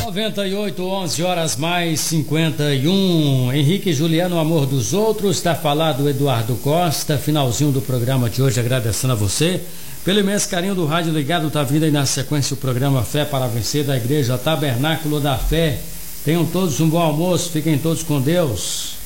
98, 11 horas mais 51. Henrique e Juliano, Amor dos Outros, está falado Eduardo Costa. Finalzinho do programa de hoje, agradecendo a você pelo imenso carinho do rádio ligado. Tá vindo aí na sequência o programa Fé para Vencer da Igreja Tabernáculo da Fé. Tenham todos um bom almoço, fiquem todos com Deus.